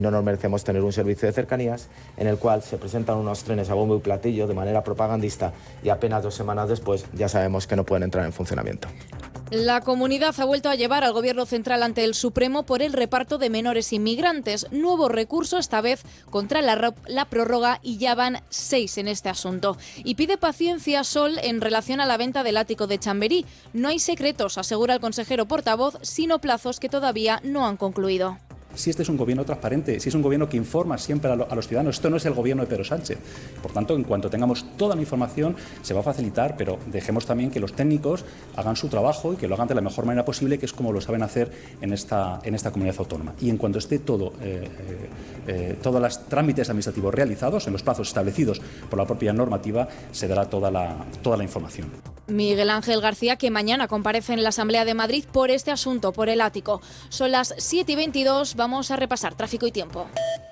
No nos merecemos tener un servicio de cercanías en el cual se presentan unos trenes a bombo y platillo de manera propagandista y apenas 2 semanas después ya sabemos que no pueden entrar en funcionamiento. La comunidad ha vuelto a llevar al Gobierno central ante el Supremo por el reparto de menores inmigrantes. Nuevo recurso, esta vez contra la prórroga, y ya van 6 en este asunto. Y pide paciencia Sol en relación a la venta del ático de Chamberí. No hay secretos, asegura el consejero portavoz, sino plazos que todavía no han concluido. Si este es un gobierno transparente, si es un gobierno que informa siempre a los ciudadanos, esto no es el gobierno de Pedro Sánchez. Por tanto, en cuanto tengamos toda la información, se va a facilitar, pero dejemos también que los técnicos hagan su trabajo y que lo hagan de la mejor manera posible, que es como lo saben hacer en esta comunidad autónoma. Y en cuanto esté todos los trámites administrativos realizados, en los plazos establecidos por la propia normativa, se dará toda la información. Miguel Ángel García, que mañana comparece en la Asamblea de Madrid por este asunto, por el ático. Son las 7:22, vamos a repasar tráfico y tiempo.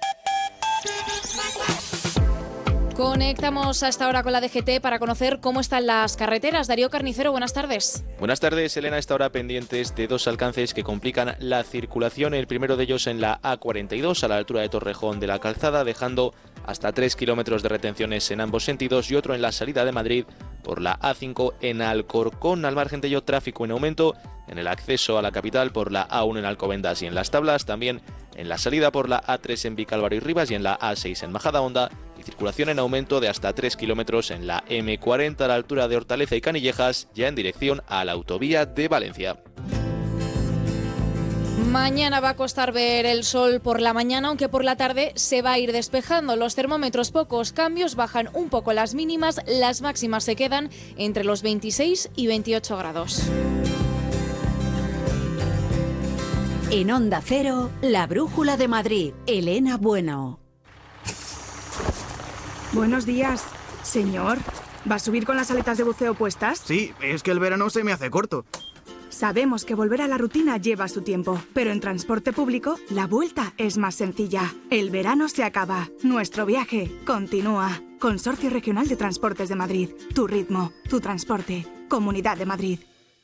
Conectamos a esta hora con la DGT para conocer cómo están las carreteras. Darío Carnicero, buenas tardes. Buenas tardes, Elena. A esta hora pendientes de 2 alcances que complican la circulación. El primero de ellos en la A42, a la altura de Torrejón de la Calzada, dejando hasta 3 kilómetros de retenciones en ambos sentidos, y otro en la salida de Madrid por la A5 en Alcorcón. Al margen de ello, tráfico en aumento en el acceso a la capital por la A1 en Alcobendas y en Las Tablas, también en la salida por la A3 en Vicálvaro y Rivas y en la A6 en Majadahonda, y circulación en aumento de hasta 3 kilómetros en la M40 a la altura de Hortaleza y Canillejas, ya en dirección a la autovía de Valencia. Mañana va a costar ver el sol por la mañana, aunque por la tarde se va a ir despejando. Los termómetros pocos cambios, bajan un poco las mínimas, las máximas se quedan entre los 26 y 28 grados. En Onda Cero, la Brújula de Madrid, Elena Bueno. Buenos días. Señor, ¿va a subir con las aletas de buceo puestas? Sí, es que el verano se me hace corto. Sabemos que volver a la rutina lleva su tiempo, pero en transporte público la vuelta es más sencilla. El verano se acaba, nuestro viaje continúa. Consorcio Regional de Transportes de Madrid. Tu ritmo, tu transporte. Comunidad de Madrid.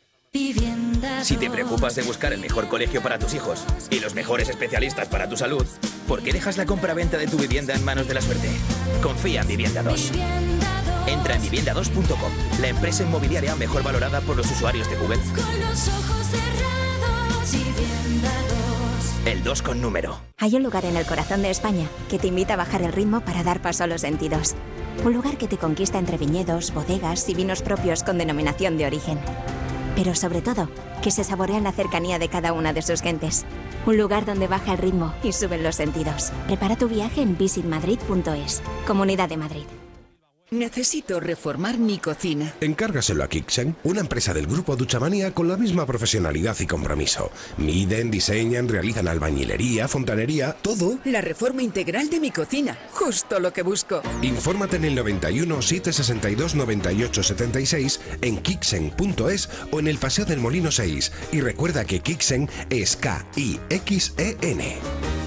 Si te preocupas de buscar el mejor colegio para tus hijos y los mejores especialistas para tu salud, ¿por qué dejas la compra-venta de tu vivienda en manos de la suerte? Confía en Vivienda 2. Entra en vivienda2.com, la empresa inmobiliaria mejor valorada por los usuarios de Google. Con los ojos cerrados, Vivienda 2. El 2 con número. Hay un lugar en el corazón de España que te invita a bajar el ritmo para dar paso a los sentidos. Un lugar que te conquista entre viñedos, bodegas y vinos propios con denominación de origen. Pero sobre todo, que se saborea en la cercanía de cada una de sus gentes. Un lugar donde baja el ritmo y suben los sentidos. Prepara tu viaje en visitmadrid.es. Comunidad de Madrid. Necesito reformar mi cocina. Encárgaselo a Kixen, una empresa del grupo Duchamania con la misma profesionalidad y compromiso. Miden, diseñan, realizan albañilería, fontanería, todo. La reforma integral de mi cocina, justo lo que busco. Infórmate en el 91 762 98 76, en kixen.es o en el Paseo del Molino 6. Y recuerda que Kixen es K-I-X-E-N.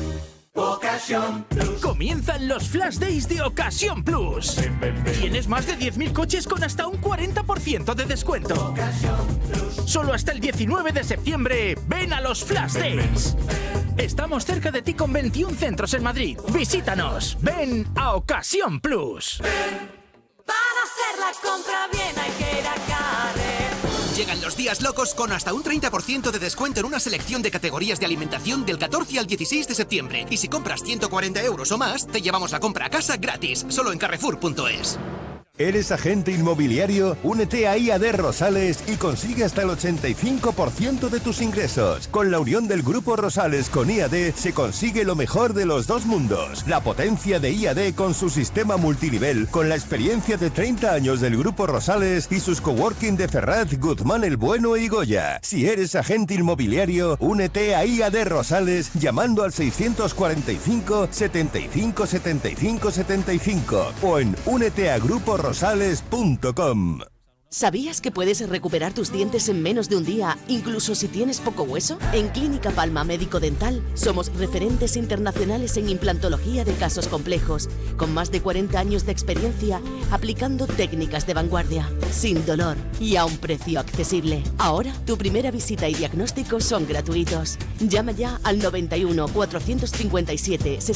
Ocasión Plus. Comienzan los Flash Days de Ocasión Plus. Tienes más de 10.000 coches con hasta un 40% de descuento. Solo hasta el 19 de septiembre, ven a los Flash Days. Estamos cerca de ti con 21 centros en Madrid. Visítanos. Ven a Ocasión Plus. Para hacer la compra bien hay que ir a Carrer. Llegan los días locos con hasta un 30% de descuento en una selección de categorías de alimentación del 14 al 16 de septiembre. Y si compras 140 euros o más, te llevamos la compra a casa gratis, solo en Carrefour.es. ¿Eres agente inmobiliario? Únete a IAD Rosales y consigue hasta el 85% de tus ingresos. Con la unión del Grupo Rosales con IAD se consigue lo mejor de los dos mundos. La potencia de IAD con su sistema multinivel, con la experiencia de 30 años del Grupo Rosales y sus coworking de Ferraz, Guzmán el Bueno y Goya. Si eres agente inmobiliario, únete a IAD Rosales llamando al 645 75 75 75 o en úneteagruporosales.com. ¿Sabías que puedes recuperar tus dientes en menos de un día, incluso si tienes poco hueso? En Clínica Palma Médico Dental somos referentes internacionales en implantología de casos complejos, con más de 40 años de experiencia aplicando técnicas de vanguardia, sin dolor y a un precio accesible. Ahora, tu primera visita y diagnóstico son gratuitos. Llama ya al 91 457